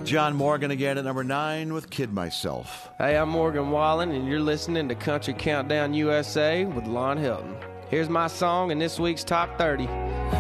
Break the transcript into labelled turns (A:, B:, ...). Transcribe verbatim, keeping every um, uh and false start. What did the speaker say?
A: John Morgan again at number nine with Kid Myself.
B: Hey, I'm Morgan Wallen, and you're listening to Country Countdown U S A with Lon Hilton. Here's my song in this week's Top thirty.